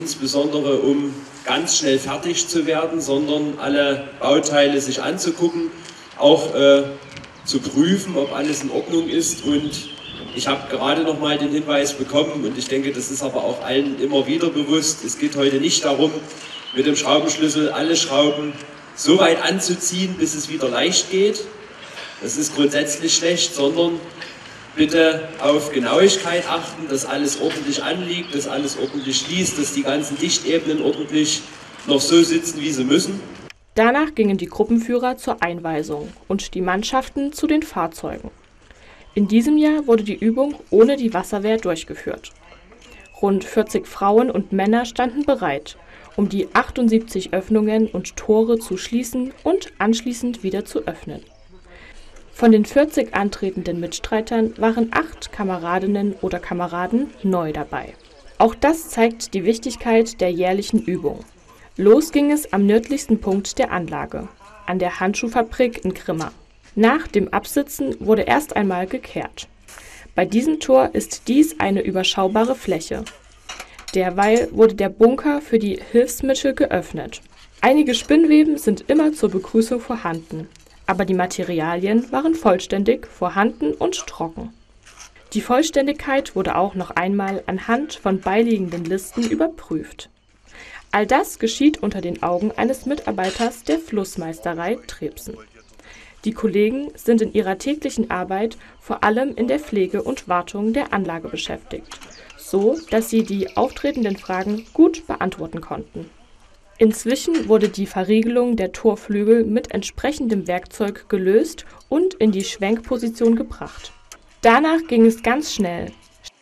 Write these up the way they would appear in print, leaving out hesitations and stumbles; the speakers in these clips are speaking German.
insbesondere um ganz schnell fertig zu werden, sondern alle Bauteile sich anzugucken, auch zu prüfen, ob alles in Ordnung ist. Und ich habe gerade noch mal den Hinweis bekommen, und ich denke, das ist aber auch allen immer wieder bewusst, es geht heute nicht darum, mit dem Schraubenschlüssel alle Schrauben so weit anzuziehen, bis es wieder leicht geht. Das ist grundsätzlich schlecht, sondern bitte auf Genauigkeit achten, dass alles ordentlich anliegt, dass alles ordentlich schließt, dass die ganzen Dichtebenen ordentlich noch so sitzen, wie sie müssen. Danach gingen die Gruppenführer zur Einweisung und die Mannschaften zu den Fahrzeugen. In diesem Jahr wurde die Übung ohne die Wasserwehr durchgeführt. Rund 40 Frauen und Männer standen bereit, um die 78 Öffnungen und Tore zu schließen und anschließend wieder zu öffnen. Von den 40 antretenden Mitstreitern waren 8 Kameradinnen oder Kameraden neu dabei. Auch das zeigt die Wichtigkeit der jährlichen Übung. Los ging es am nördlichsten Punkt der Anlage, an der Handschuhfabrik in Grimma. Nach dem Absitzen wurde erst einmal gekehrt. Bei diesem Tor ist dies eine überschaubare Fläche. Derweil wurde der Bunker für die Hilfsmittel geöffnet. Einige Spinnweben sind immer zur Begrüßung vorhanden, aber die Materialien waren vollständig vorhanden und trocken. Die Vollständigkeit wurde auch noch einmal anhand von beiliegenden Listen überprüft. All das geschieht unter den Augen eines Mitarbeiters der Flussmeisterei Trebsen. Die Kollegen sind in ihrer täglichen Arbeit vor allem in der Pflege und Wartung der Anlage beschäftigt, so dass sie die auftretenden Fragen gut beantworten konnten. Inzwischen wurde die Verriegelung der Torflügel mit entsprechendem Werkzeug gelöst und in die Schwenkposition gebracht. Danach ging es ganz schnell.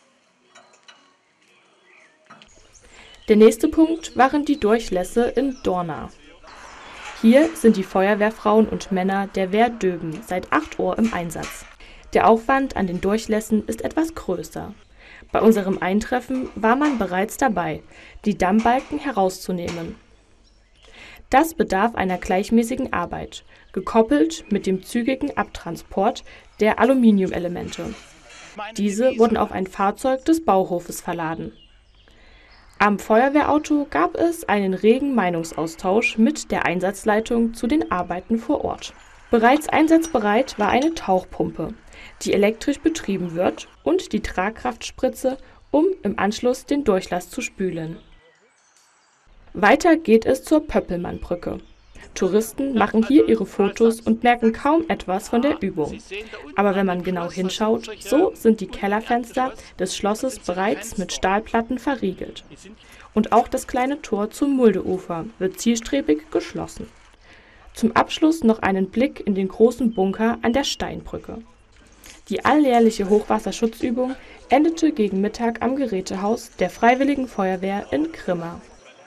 Der nächste Punkt waren die Durchlässe in Dorna. Hier sind die Feuerwehrfrauen und Männer der Wehr Döben seit 8 Uhr im Einsatz. Der Aufwand an den Durchlässen ist etwas größer. Bei unserem Eintreffen war man bereits dabei, die Dammbalken herauszunehmen. Das bedarf einer gleichmäßigen Arbeit, gekoppelt mit dem zügigen Abtransport der Aluminiumelemente. Diese wurden auf ein Fahrzeug des Bauhofes verladen. Am Feuerwehrauto gab es einen regen Meinungsaustausch mit der Einsatzleitung zu den Arbeiten vor Ort. Bereits einsatzbereit war eine Tauchpumpe, die elektrisch betrieben wird, und die Tragkraftspritze, um im Anschluss den Durchlass zu spülen. Weiter geht es zur Pöppelmannbrücke. Touristen machen hier ihre Fotos und merken kaum etwas von der Übung. Aber wenn man genau hinschaut, so sind die Kellerfenster des Schlosses bereits mit Stahlplatten verriegelt. Und auch das kleine Tor zum Muldeufer wird zielstrebig geschlossen. Zum Abschluss noch einen Blick in den großen Bunker an der Steinbrücke. Die alljährliche Hochwasserschutzübung endete gegen Mittag am Gerätehaus der Freiwilligen Feuerwehr in Grimma.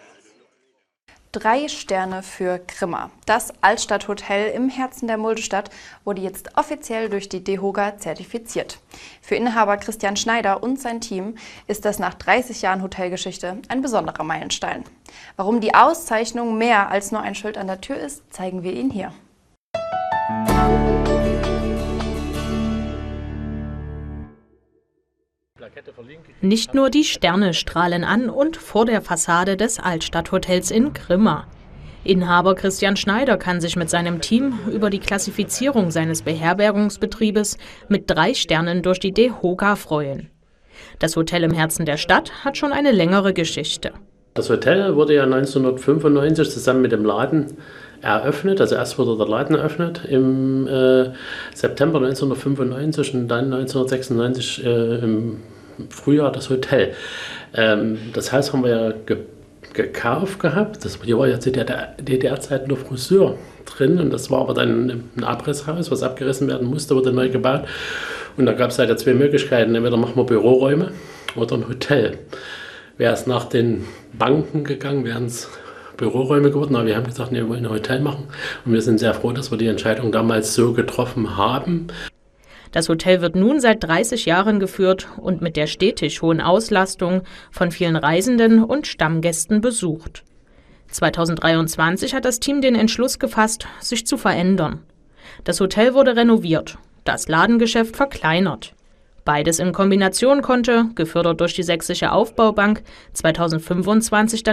3 Sterne für Grimma. Das Altstadthotel im Herzen der Muldestadt wurde jetzt offiziell durch die DEHOGA zertifiziert. Für Inhaber Christian Schneider und sein Team ist das nach 30 Jahren Hotelgeschichte ein besonderer Meilenstein. Warum die Auszeichnung mehr als nur ein Schild an der Tür ist, zeigen wir Ihnen hier. Nicht nur die Sterne strahlen an und vor der Fassade des Altstadthotels in Grimma. Inhaber Christian Schneider kann sich mit seinem Team über die Klassifizierung seines Beherbergungsbetriebes mit 3 Sternen durch die DEHOGA freuen. Das Hotel im Herzen der Stadt hat schon eine längere Geschichte. Das Hotel wurde ja 1995 zusammen mit dem Laden eröffnet. Also erst wurde der Laden eröffnet im September 1995 und dann 1996 im Frühjahr das Hotel. Das Haus haben wir ja gekauft gehabt. Hier war ja zu der DDR-Zeit nur Friseur drin, und das war aber dann ein Abrisshaus, was abgerissen werden musste, wurde neu gebaut. Und da gab es halt ja 2 Möglichkeiten. Entweder machen wir Büroräume oder ein Hotel. Wäre es nach den Banken gegangen, wären es Büroräume geworden, aber wir haben gesagt, nee, wir wollen ein Hotel machen, und wir sind sehr froh, dass wir die Entscheidung damals so getroffen haben. Das Hotel wird nun seit 30 Jahren geführt und mit der stetig hohen Auslastung von vielen Reisenden und Stammgästen besucht. 2023 hat das Team den Entschluss gefasst, sich zu verändern. Das Hotel wurde renoviert, das Ladengeschäft verkleinert. Beides in Kombination konnte, gefördert durch die Sächsische Aufbaubank, 2025